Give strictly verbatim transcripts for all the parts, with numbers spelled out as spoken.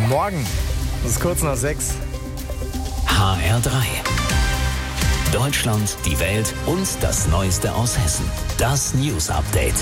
Morgen. Es ist kurz nach sechs. H R drei. Deutschland, die Welt und das Neueste aus Hessen. Das News Update.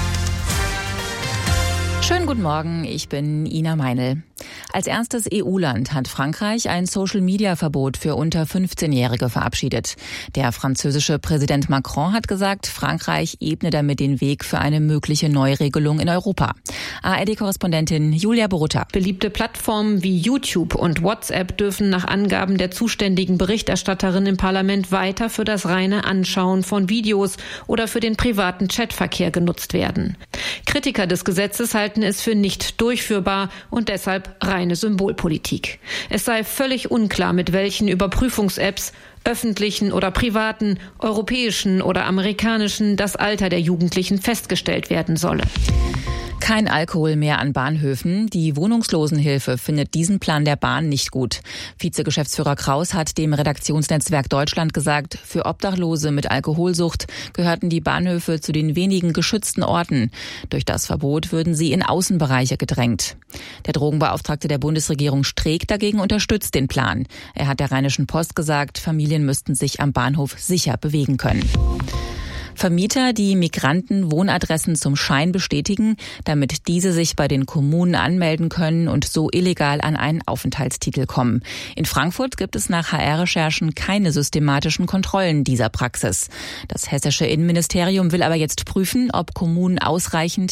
Schönen guten Morgen, ich bin Ina Meinl. Als erstes E U-Land hat Frankreich ein Social-Media-Verbot für unter fünfzehnjährige verabschiedet. Der französische Präsident Macron hat gesagt, Frankreich ebne damit den Weg für eine mögliche Neuregelung in Europa. A R D-Korrespondentin Julia Borutta. Beliebte Plattformen wie YouTube und WhatsApp dürfen nach Angaben der zuständigen Berichterstatterin im Parlament weiter für das reine Anschauen von Videos oder für den privaten Chatverkehr genutzt werden. Kritiker des Gesetzes halten es für nicht durchführbar und deshalb reine Symbolpolitik. Es sei völlig unklar, mit welchen Überprüfungs-Apps, öffentlichen oder privaten, europäischen oder amerikanischen, das Alter der Jugendlichen festgestellt werden solle. Kein Alkohol mehr an Bahnhöfen. Die Wohnungslosenhilfe findet diesen Plan der Bahn nicht gut. Vizegeschäftsführer Kraus hat dem Redaktionsnetzwerk Deutschland gesagt, für Obdachlose mit Alkoholsucht gehörten die Bahnhöfe zu den wenigen geschützten Orten. Durch das Verbot würden sie in Außenbereiche gedrängt. Der Drogenbeauftragte der Bundesregierung Streeck dagegen unterstützt den Plan. Er hat der Rheinischen Post gesagt, Familien müssten sich am Bahnhof sicher bewegen können. Vermieter, die Migranten Wohnadressen zum Schein bestätigen, damit diese sich bei den Kommunen anmelden können und so illegal an einen Aufenthaltstitel kommen. In Frankfurt gibt es nach H R-Recherchen keine systematischen Kontrollen dieser Praxis. Das hessische Innenministerium will aber jetzt prüfen, ob Kommunen ausreichend